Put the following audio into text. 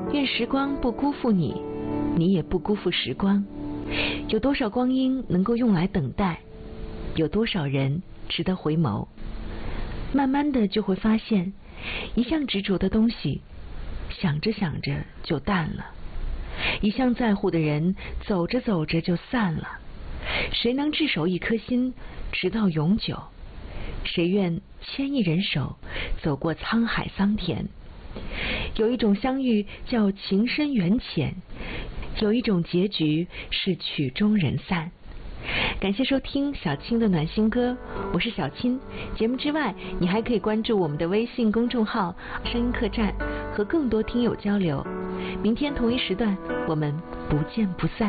愿时光不辜负你，你也不辜负时光。有多少光阴能够用来等待？有多少人值得回眸？慢慢的就会发现，一向执着的东西，想着想着就淡了；一向在乎的人，走着走着就散了。谁能执守一颗心，直到永久？谁愿牵一人手，走过沧海桑田？有一种相遇叫情深缘浅，有一种结局是曲终人散。感谢收听小青的暖心歌，我是小青。节目之外，你还可以关注我们的微信公众号声音客栈，和更多听友交流。明天同一时段，我们不见不散。